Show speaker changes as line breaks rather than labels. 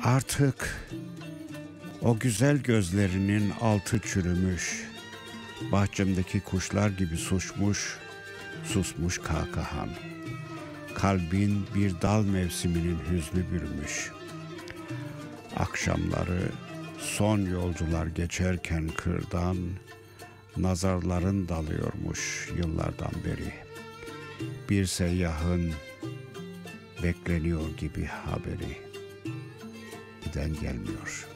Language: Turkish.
Artık o güzel gözlerinin altı çürümüş, bahçemdeki kuşlar gibi susmuş kahkahan. Kalbin bir dal mevsiminin hüznü bürümüş. Akşamları son yolcular geçerken kırdan, nazarların dalıyormuş yıllardan beri. Bir seyyahın bekleniyor gibi haberi, giden gelmiyor.